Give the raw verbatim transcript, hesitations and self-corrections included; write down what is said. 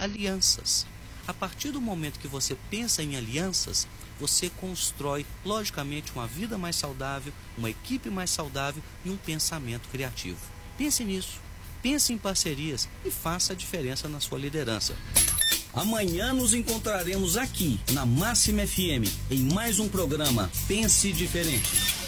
alianças. A partir do momento que você pensa em alianças, você constrói, logicamente, uma vida mais saudável, uma equipe mais saudável e um pensamento criativo. Pense nisso, pense em parcerias e faça a diferença na sua liderança. Amanhã nos encontraremos aqui, na Máxima F M, em mais um programa Pense Diferente.